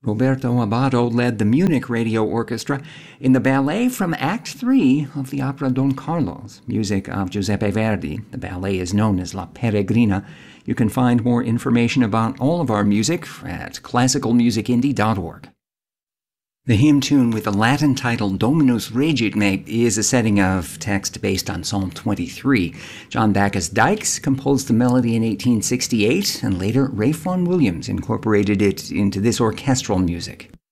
Roberto Abbado led the Munich Radio Orchestra in the ballet from Act 3 of the opera Don Carlos, music of Giuseppe Verdi. The ballet is known as La Peregrina. You can find more information about all of our music at classicalmusicindie.org. The hymn tune with the Latin title Dominus Regit Me is a setting of text based on Psalm 23. John Bacchus Dykes composed the melody in 1868, and later Ralph Vaughan Williams incorporated it into this orchestral music.